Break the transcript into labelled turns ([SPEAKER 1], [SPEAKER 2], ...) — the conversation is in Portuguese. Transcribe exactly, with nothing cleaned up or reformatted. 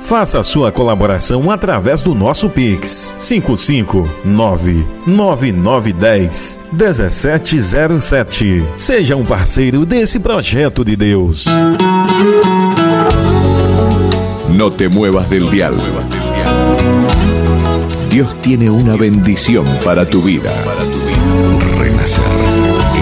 [SPEAKER 1] Faça a sua colaboração através do nosso Pix cinco cinco nove nove nove um zero um sete zero sete. Seja um parceiro desse projeto de Deus.
[SPEAKER 2] No te muevas del dial. Dios tiene una bendición para tu vida. Renacer.